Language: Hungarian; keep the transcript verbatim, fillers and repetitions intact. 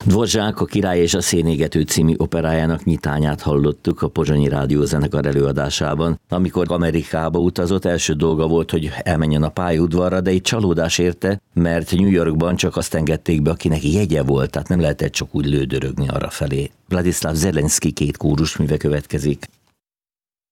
Dvořák a Király és a szénégető című operájának nyitányát hallottuk a Pozsonyi Rádiózenekar előadásában. Amikor Amerikába utazott, első dolga volt, hogy elmenjen a pályaudvarra, de itt csalódás érte, mert New Yorkban csak azt engedték be, akinek jegye volt, tehát nem lehetett csak úgy lődörögni arra felé. Vladislav Zelenszky két kórusműve következik.